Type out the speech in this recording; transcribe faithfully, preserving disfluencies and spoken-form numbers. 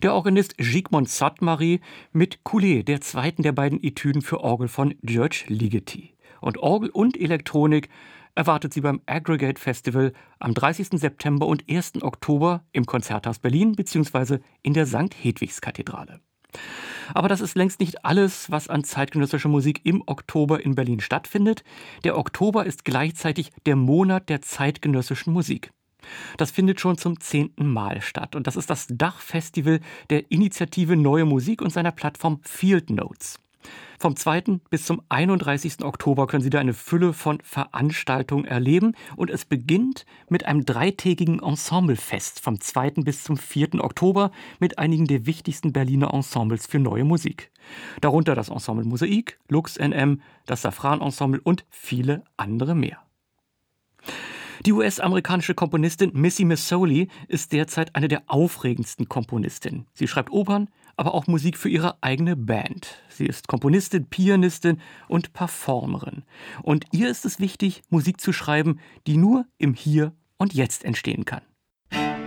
Der Organist Jigmond Sainte-Marie mit Coulée, der zweiten der beiden Etüden für Orgel von György Ligeti. Und Orgel und Elektronik erwartet sie beim Aggregate Festival am dreißigsten September und ersten Oktober im Konzerthaus Berlin bzw. in der Sankt Hedwigs-Kathedrale. Aber das ist längst nicht alles, was an zeitgenössischer Musik im Oktober in Berlin stattfindet. Der Oktober ist gleichzeitig der Monat der zeitgenössischen Musik. Das findet schon zum zehnten Mal statt und das ist das Dachfestival der Initiative Neue Musik und seiner Plattform Field Notes. Vom zweiten bis zum einunddreißigsten Oktober können Sie da eine Fülle von Veranstaltungen erleben und es beginnt mit einem dreitägigen Ensemblefest vom zweiten bis zum vierten Oktober mit einigen der wichtigsten Berliner Ensembles für neue Musik. Darunter das Ensemble Mosaik, Lux N M, das Safran Ensemble und viele andere mehr. Die U S-amerikanische Komponistin Missy Missoli ist derzeit eine der aufregendsten Komponistinnen. Sie schreibt Opern, aber auch Musik für ihre eigene Band. Sie ist Komponistin, Pianistin und Performerin. Und ihr ist es wichtig, Musik zu schreiben, die nur im Hier und Jetzt entstehen kann.